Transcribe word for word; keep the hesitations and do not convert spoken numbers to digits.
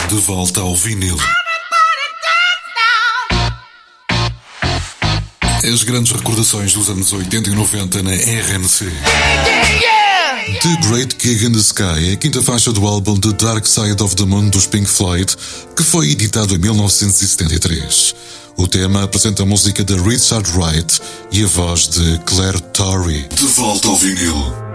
De volta ao vinil. As grandes recordações dos anos oitenta e noventa na R N C. The Great Gig in the Sky é a quinta faixa do álbum The Dark Side of the Moon dos Pink Floyd, que foi editado em mil novecentos e setenta e três. O tema apresenta a música de Richard Wright e a voz de Claire Torrey. De volta ao vinil.